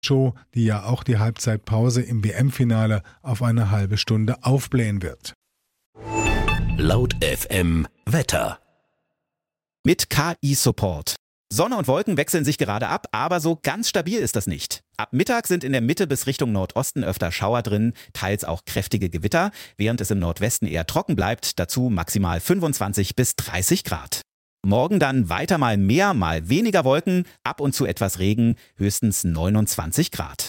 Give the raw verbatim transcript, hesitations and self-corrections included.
Show, die ja auch die Halbzeitpause im W M-Finale auf eine halbe Stunde aufblähen wird. Laut F M Wetter. Mit K I-Support. Sonne und Wolken wechseln sich gerade ab, aber so ganz stabil ist das nicht. Ab Mittag sind in der Mitte bis Richtung Nordosten öfter Schauer drin, teils auch kräftige Gewitter, während es im Nordwesten eher trocken bleibt, dazu maximal fünfundzwanzig bis dreißig Grad. Morgen dann weiter mal mehr, mal weniger Wolken, ab und zu etwas Regen, höchstens neunundzwanzig Grad.